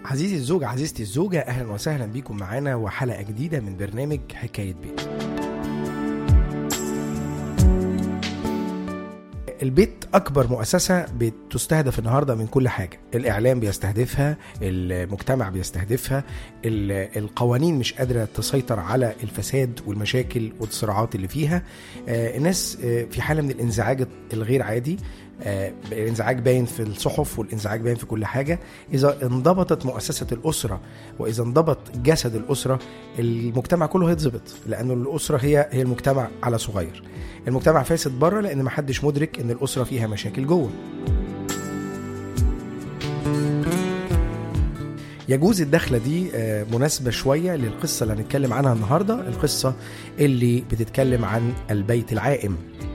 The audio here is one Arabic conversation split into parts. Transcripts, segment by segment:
عزيزي الزوج، عزيزتي الزوجة، أهلا وسهلا بكم معنا وحلقة جديدة من برنامج حكاية بيت. البيت أكبر مؤسسة بتستهدف النهاردة من كل حاجة. الإعلام بيستهدفها، المجتمع بيستهدفها، القوانين مش قادرة تسيطر على الفساد والمشاكل والصراعات اللي فيها. الناس في حالة من الانزعاج الغير عادي. الانزعاج باين في الصحف والانزعاج باين في كل حاجة. إذا انضبطت مؤسسة الأسرة وإذا انضبط جسد الأسرة، المجتمع كله هيتضبط، لأنه الأسرة هي المجتمع على صغير. المجتمع فاسد بره لأن محدش مدرك أن الأسرة فيها مشاكل جوه. يجوز الدخلة دي مناسبة شوية للقصة اللي هنتكلم عنها النهاردة، القصة اللي بتتكلم عن البيت العائم.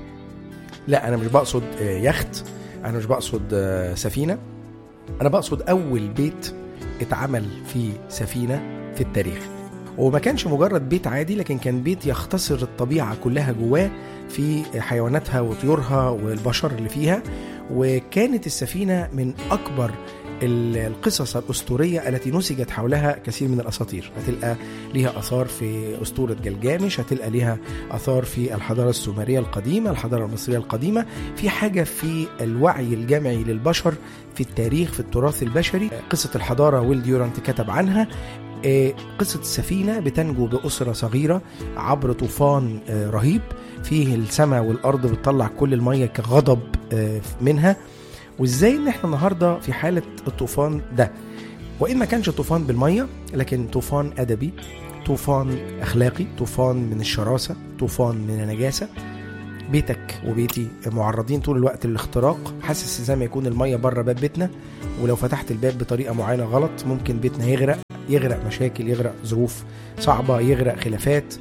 لا، أنا مش بقصد يخت، أنا مش بقصد سفينة، أنا بقصد أول بيت اتعمل في سفينة في التاريخ. وما كانش مجرد بيت عادي، لكن كان بيت يختصر الطبيعة كلها جواه في حيواناتها وطيورها والبشر اللي فيها. وكانت السفينة من أكبر القصص الأسطورية التي نسجت حولها كثير من الأساطير. هتلقى ليها أثار في أسطورة جلجامش، هتلقى ليها أثار في الحضارة السومرية القديمة، الحضارة المصرية القديمة. في حاجة في الوعي الجمعي للبشر في التاريخ، في التراث البشري. قصة الحضارة ويل ديورانت كتب عنها. قصة السفينة بتنجو بأسرة صغيرة عبر طوفان رهيب فيه السماء والأرض بتطلع كل المية كغضب منها. وإزاي إن إحنا النهاردة في حالة الطوفان ده، وإن ما كانش طوفان بالمية لكن طوفان أدبي، طوفان أخلاقي، طوفان من الشراسة، طوفان من النجاسة. بيتك وبيتي معرضين طول الوقت للاختراق. حاسس زي ما يكون المية بره باب بيتنا، ولو فتحت الباب بطريقة معينة غلط ممكن بيتنا يغرق مشاكل، يغرق ظروف صعبة، يغرق خلافات.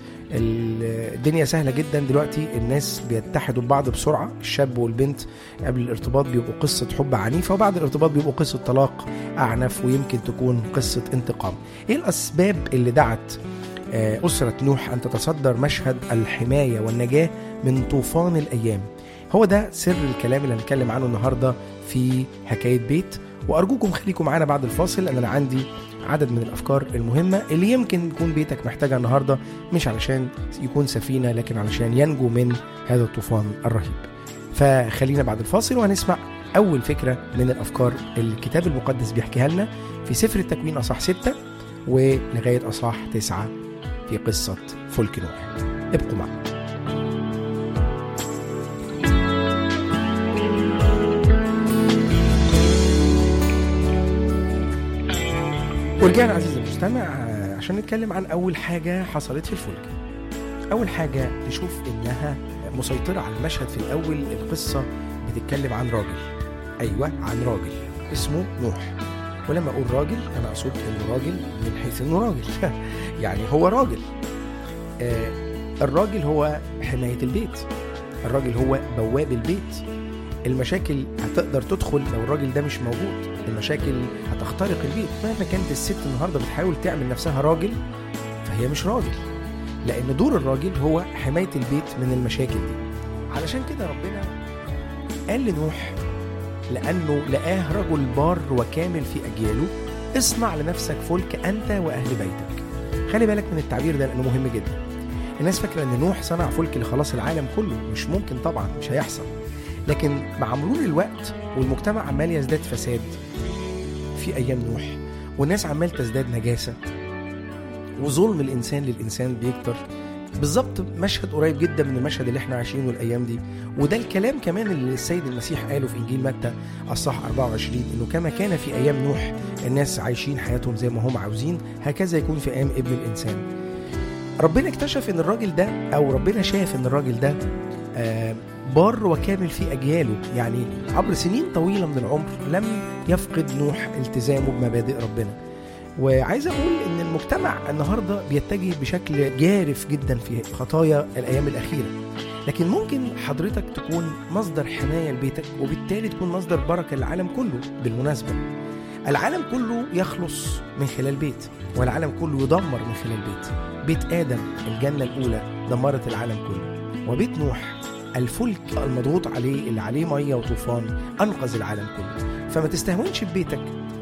الدنيا سهلة جدا دلوقتي، الناس بيتحدوا ببعض بسرعة. الشاب والبنت قبل الارتباط بيبقوا قصة حب عنيفة، وبعد الارتباط بيبقوا قصة طلاق أعنف، ويمكن تكون قصة انتقام. ايه الأسباب اللي دعت أسرة نوح أن تتصدر مشهد الحماية والنجاة من طوفان الأيام؟ هو ده سر الكلام اللي هنتكلم عنه النهاردة في حكاية بيت. وأرجوكم خليكم معانا بعد الفاصل، لأن أنا عندي عدد من الأفكار المهمة اللي يمكن يكون بيتك محتاجها النهاردة، مش علشان يكون سفينة لكن علشان ينجو من هذا الطوفان الرهيب. فخلينا بعد الفاصل وهنسمع أول فكرة من الأفكار اللي الكتاب المقدس بيحكيها لنا في سفر التكوين أصحاح 6 ولغاية أصحاح 9 في قصة فلك نوح. ابقوا معنا. ورجعنا عزيزي المستمع عشان نتكلم عن أول حاجة حصلت في الفلك. أول حاجة نشوف إنها مسيطرة على المشهد في الأول. القصة بتتكلم عن راجل، أيوة عن راجل اسمه نوح. ولما أقول راجل أنا أقصد إنه راجل من حيث إنه راجل يعني هو راجل. الراجل هو حماية البيت، الراجل هو بواب البيت. المشاكل هتقدر تدخل لو الراجل ده مش موجود، المشاكل هتخترق البيت. مهما كانت الست النهاردة بتحاول تعمل نفسها راجل فهي مش راجل، لأن دور الراجل هو حماية البيت من المشاكل دي. علشان كده ربنا قال لنوح، لأنه لقاه رجل بار وكامل في أجياله، اصنع لنفسك فلك أنت وأهل بيتك. خلي بالك من التعبير ده لأنه مهم جدا. الناس فاكرة أن نوح صنع فلك لخلاص العالم كله، مش ممكن طبعا، مش هيحصل. لكن مع مرور الوقت والمجتمع عمال يزداد فساد في أيام نوح، والناس عمال تزداد نجاسة، وظلم الإنسان للإنسان بيكتر. بالضبط مشهد قريب جدا من المشهد اللي احنا عايشينه الأيام دي. وده الكلام كمان اللي السيد المسيح قاله في إنجيل متى أصحاح 24، إنه كما كان في أيام نوح الناس عايشين حياتهم زي ما هم عاوزين، هكذا يكون في أيام ابن الإنسان. ربنا اكتشف إن الراجل ده، أو ربنا شاف إن الراجل ده بار وكامل في أجياله. يعني عبر سنين طويلة من العمر لم يفقد نوح التزامه بمبادئ ربنا. وعايز أقول إن المجتمع النهاردة بيتجه بشكل جارف جدا في خطايا الأيام الأخيرة، لكن ممكن حضرتك تكون مصدر حماية لبيتك، وبالتالي تكون مصدر بركة للعالم كله. بالمناسبة العالم كله يخلص من خلال بيت، والعالم كله يدمر من خلال بيت. بيت آدم الجنة الأولى دمرت العالم كله، وبيت نوح الفلك المضغوط عليه اللي عليه مية وطوفان أنقذ العالم كله. فما تستهونش ببيتك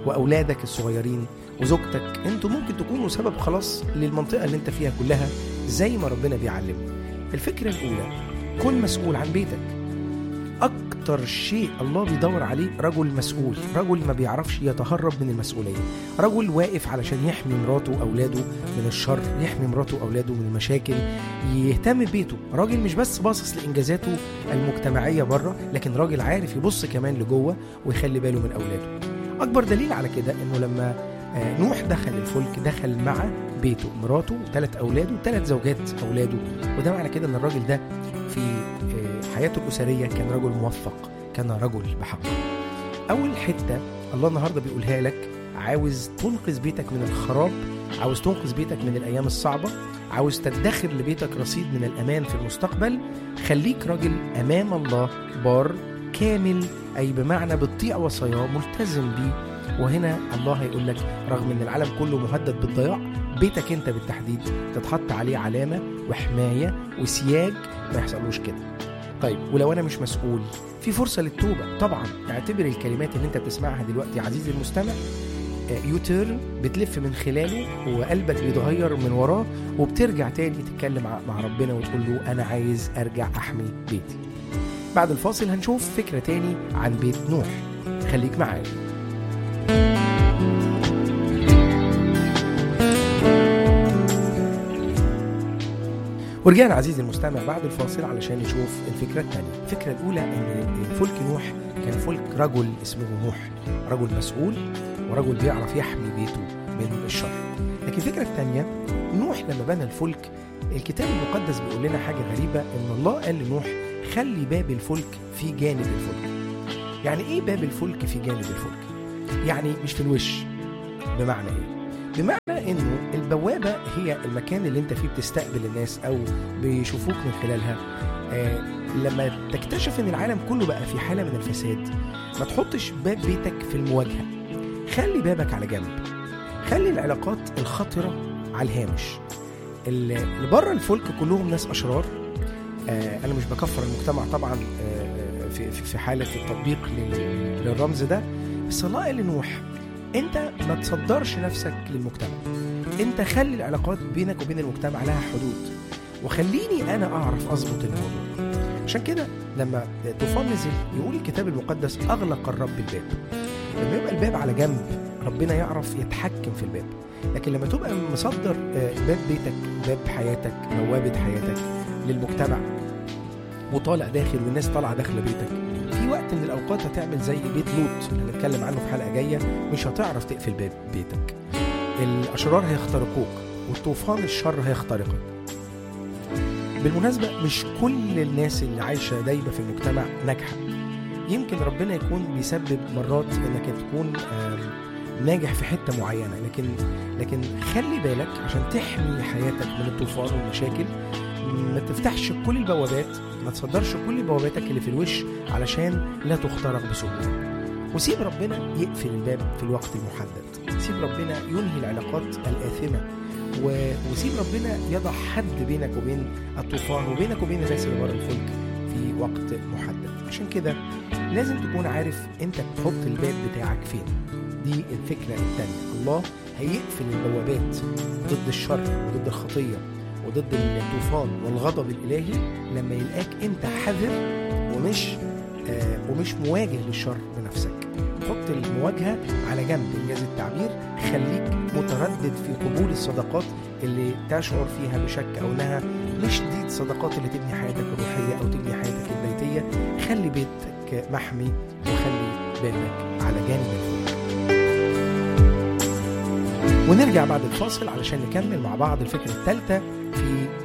وأولادك الصغيرين وزوجتك، انتوا ممكن تكونوا سبب خلاص للمنطقة اللي انت فيها كلها زي ما ربنا بيعلم. الفكرة الأولى، كن مسؤول عن بيتك. أكتر شيء الله بيدور عليه رجل مسؤول، رجل ما بيعرفش يتهرب من المسؤولية، رجل واقف علشان يحمي مراته وأولاده من الشر، يحمي مراته وأولاده من المشاكل، يهتم ببيته. راجل مش بس باصص لإنجازاته المجتمعية بره، لكن راجل عارف يبص كمان لجوه ويخلي باله من أولاده. أكبر دليل على كده إنه لما نوح دخل الفلك دخل مع بيته، مراته 3 أولاده 3 زوجات أولاده، وده معنى كده إن الراجل ده في حياته الأسرية كان رجل موفق، كان رجل بحق. أول حتة الله النهاردة بيقولها لك، عاوز تنقذ بيتك من الخراب، عاوز تنقذ بيتك من الأيام الصعبة، عاوز تدخر لبيتك رصيد من الأمان في المستقبل، خليك راجل أمام الله بار كامل، أي بمعنى بتطيع وصاياه، ملتزم بيه. وهنا الله هيقول لك رغم ان العالم كله مهدد بالضياع، بيتك انت بالتحديد تتحط عليه علامة وحماية وسياج ما يحصلوش كده. طيب ولو انا مش مسؤول، في فرصة للتوبة طبعا. اعتبر الكلمات اللي انت بتسمعها دلوقتي عزيزي المستمع يوتيرن بتلف من خلاله وقلبك بيتغير من وراه، وبترجع تاني تتكلم مع ربنا وتقول له انا عايز ارجع احمي بيتي. بعد الفاصل هنشوف فكرة تاني عن بيت نوح، خليك معايا. ورجعنا عزيزي المستمع بعد الفاصل علشان نشوف الفكرة الثانية. الفكرة الأولى أن فلك نوح كان فلك رجل اسمه نوح، رجل مسؤول ورجل بيعرف يحمي بيته من الشر. لكن الفكرة الثانية، نوح لما بنى الفلك، الكتاب المقدس بيقول لنا حاجة غريبة، أن الله قال لنوح خلي باب الفلك في جانب الفلك. يعني إيه باب الفلك في جانب الفلك؟ يعني مش في الوش. بمعنى إيه؟ بمعنى انه البوابة هي المكان اللي انت فيه بتستقبل الناس او بيشوفوك من خلالها. لما تكتشف ان العالم كله بقى في حالة من الفساد، ما تحطش باب بيتك في المواجهة، خلي بابك على جنب، خلي العلاقات الخطرة على الهامش. اللي بره الفلك كلهم ناس اشرار. انا مش بكفر المجتمع طبعا في حالة التطبيق للرمز ده، بس الله قال لنوح انت ما تصدرش نفسك للمجتمع، انت خلي العلاقات بينك وبين المجتمع لها حدود، وخليني انا اعرف اظبط الموضوع. عشان كده لما طوفان نزل يقول الكتاب المقدس اغلق الرب الباب. لما يبقى الباب على جنب ربنا يعرف يتحكم في الباب. لكن لما تبقى مصدر باب بيتك، باب حياتك، بوابة حياتك للمجتمع، وطالع داخل والناس طالعه داخل بيتك، في وقت من الأوقات هتعمل زي بيت لوط اللي هنتكلم عنه في حلقة جاية، مش هتعرف تقفل باب بيتك. الأشرار هيخترقوك والطوفان الشر هيخترقك. بالمناسبة مش كل الناس اللي عايشة دايبة في المجتمع ناجحة. يمكن ربنا يكون بيسبب مرات انك تكون ناجح في حتة معينة، لكن خلي بالك عشان تحمي حياتك من الطوفان والمشاكل، ما تفتحش كل البوابات، ما تصدرش كل بواباتك اللي في الوش علشان لا تخترق بسهولة. وسيب ربنا يقفل الباب في الوقت المحدد، سيب ربنا ينهي العلاقات الآثمة، وسيب ربنا يضع حد بينك وبين الطوفان وبينك وبين الناس اللي بره الفلك في وقت محدد. عشان كده لازم تكون عارف انت بتحط الباب بتاعك فين. دي الفكرة الثانية. الله هيقفل البوابات ضد الشر وضد الخطية وضد الطوفان والغضب الإلهي لما يلقاك انت حذر ومش مواجه للشر بنفسك. حط المواجهة على جنب، إنجاز التعبير، خليك متردد في قبول الصداقات اللي تشعر فيها بشك أو أنها مش دي الصداقات اللي تبني حياتك الروحية أو تبني حياتك البيتية. خلي بيتك محمي وخلي بالك على جانب الفلك. ونرجع بعد الفاصل علشان نكمل مع بعض الفكرة الثالثة في